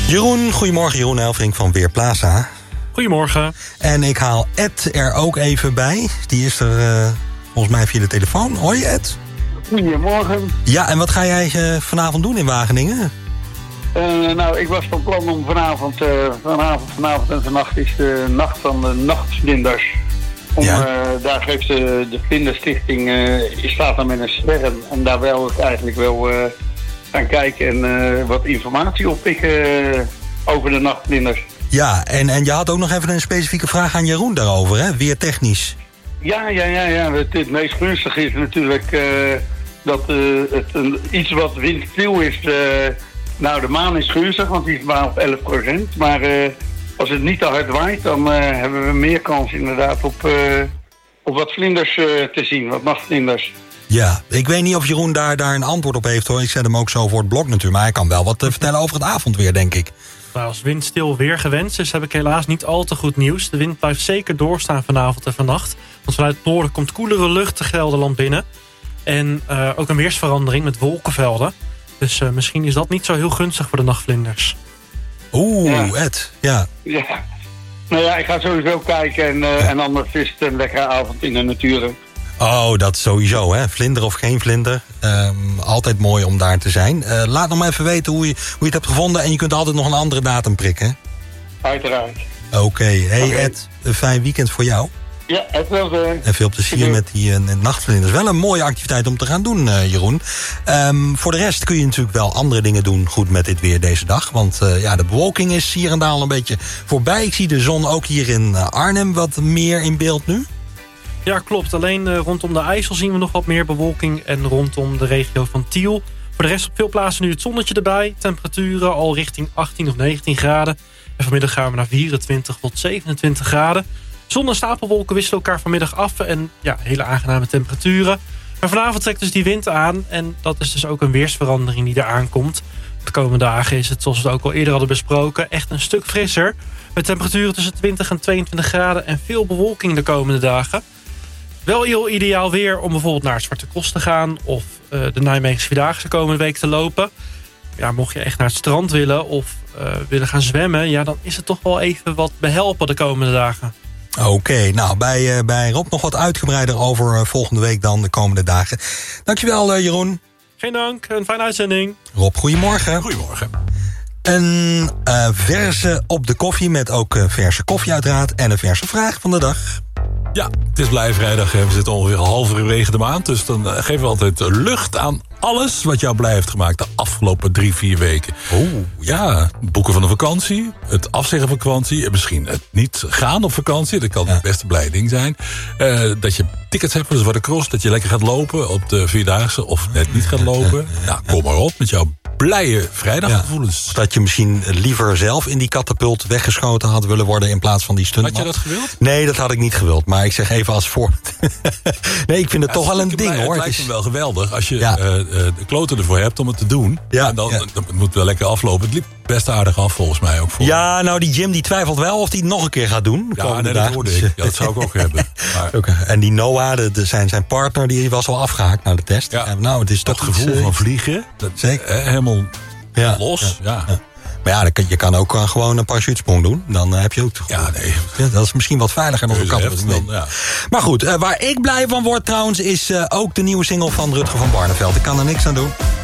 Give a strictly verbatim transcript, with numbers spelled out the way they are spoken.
Jeroen, goedemorgen. Jeroen Elfrink van Weerplaza. Goedemorgen. En ik haal Ed er ook even bij. Die is er uh, volgens mij via de telefoon. Hoi Ed. Goedemorgen. Ja, en wat ga jij uh, vanavond doen in Wageningen? Uh, nou, ik was van plan om vanavond, uh, vanavond, vanavond en vannacht is de nacht van de nachtvlinders. Om, ja. uh, daar geeft de, de Vlinderstichting, uh, staat dan met een sterren. En daar wil ik eigenlijk wel uh, gaan kijken en uh, wat informatie oppikken uh, over de nachtvlinders. Ja, en, en je had ook nog even een specifieke vraag aan Jeroen daarover, hè? Weer technisch. Ja, ja, ja, ja. Het, het meest gunstige is natuurlijk uh, dat uh, het een, iets wat windstil is. Uh, nou, de maan is gunstig, want die is maar op elf procent. Maar uh, als het niet te hard waait, dan uh, hebben we meer kans inderdaad op, uh, op wat vlinders uh, te zien, wat nachtvlinders. Ja, ik weet niet of Jeroen daar, daar een antwoord op heeft, hoor. Ik zet hem ook zo voor het blok natuurlijk, maar hij kan wel wat uh, vertellen over het avondweer, denk ik. Nou, als windstil weer gewenst is, heb ik helaas niet al te goed nieuws. De wind blijft zeker doorstaan vanavond en vannacht. Want vanuit het noorden komt koelere lucht te Gelderland binnen. En uh, ook een weersverandering met wolkenvelden. Dus uh, misschien is dat niet zo heel gunstig voor de nachtvlinders. Oeh, ja. Ed, ja. Ja. Nou ja, ik ga sowieso kijken en, uh, ja. en anders is het een lekkere avond in de natuur. Oh, dat sowieso, hè. Vlinder of geen vlinder. Um, altijd mooi om daar te zijn. Uh, laat nog maar even weten hoe je, hoe je het hebt gevonden. En je kunt altijd nog een andere datum prikken. Uiteraard. Oké. Okay. Hey okay. Ed, een fijn weekend voor jou. Ja, het wel zo. En veel plezier met die uh, nachtvlinders. Wel een mooie activiteit om te gaan doen, uh, Jeroen. Um, voor de rest kun je natuurlijk wel andere dingen doen goed met dit weer deze dag. Want uh, ja, de bewolking is hier en daar al een beetje voorbij. Ik zie de zon ook hier in uh, Arnhem wat meer in beeld nu. Ja, klopt. Alleen uh, rondom de IJssel zien we nog wat meer bewolking. En rondom de regio van Tiel. Voor de rest op veel plaatsen nu het zonnetje erbij. Temperaturen al richting achttien of negentien graden. En vanmiddag gaan we naar vierentwintig tot zevenentwintig graden. Zon en stapelwolken wisselen elkaar vanmiddag af. En ja, hele aangename temperaturen. Maar vanavond trekt dus die wind aan. En dat is dus ook een weersverandering die er aankomt. De komende dagen is het, zoals we het ook al eerder hadden besproken, echt een stuk frisser. Met temperaturen tussen twintig en tweeëntwintig graden. En veel bewolking de komende dagen. Wel heel ideaal weer om bijvoorbeeld naar Zwarte Cross te gaan. Of uh, de Nijmeegse Vierdaagse komende week te lopen. Ja, mocht je echt naar het strand willen of uh, willen gaan zwemmen, ja, dan is het toch wel even wat behelpen de komende dagen. Oké, okay, nou bij, uh, bij Rob nog wat uitgebreider over uh, volgende week dan de komende dagen. Dankjewel uh, Jeroen. Geen dank, een fijne uitzending. Rob, goedemorgen. Goedemorgen. Een uh, verse op de koffie met ook uh, verse koffie uiteraard en een verse vraag van de dag. Ja, het is blij vrijdag. We zitten ongeveer halverwege de maand. Dus dan geven we altijd lucht aan alles wat jou blij heeft gemaakt de afgelopen drie, vier weken. Oeh, ja, boeken van een vakantie, het afzeggen van vakantie, misschien het niet gaan op vakantie, dat kan ja. het beste blij ding zijn. Uh, dat je tickets hebt voor de Zwarte Cross, dat je lekker gaat lopen op de Vierdaagse of net niet gaat lopen. Nou, kom maar op met jouw blije vrijdaggevoelens. Ja, dat je misschien liever zelf in die katapult weggeschoten had willen worden in plaats van die stuntman. Had je dat gewild? Nee, dat had ik niet gewild. Maar ik zeg even als voor. Nee, ik vind het ja, toch wel een ding, blij, hoor. Het lijkt me wel geweldig als je ja. uh, de kloten ervoor hebt om het te doen. Ja, en dan, ja. dan moet het wel lekker aflopen. Het liep best aardig af volgens mij ook. Voor. Ja, nou die Jim die twijfelt wel of hij het nog een keer gaat doen. Ja, nee, dat hoorde ik. Ja, dat zou ik ook hebben. Maar... Okay. En die Noah, de, de, zijn, zijn partner, die was al afgehaakt naar de test. Ja. En nou, het is dat toch gevoel iets, van vliegen. Dat, zeker. Eh, helemaal ja. los. Ja. Ja. Ja. Maar ja, je kan ook gewoon een parachutesprong doen. Dan heb je ook... Ja, nee. Ja, dat is misschien wat veiliger dan een katapult. Ja. Maar goed, uh, waar ik blij van word trouwens... is uh, ook de nieuwe single van Rutger van Barneveld. Ik kan er niks aan doen.